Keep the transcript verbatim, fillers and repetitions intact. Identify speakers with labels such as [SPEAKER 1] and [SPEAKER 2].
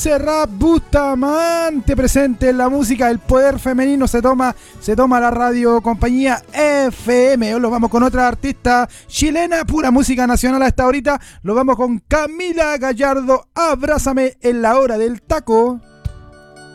[SPEAKER 1] Serrat Bustamante presente en la música. El poder femenino se toma, se toma la radio compañía F M. Hoy lo vamos con otra artista chilena, pura música nacional hasta ahorita. Lo vamos con Camila Gallardo. Abrázame en la hora del taco.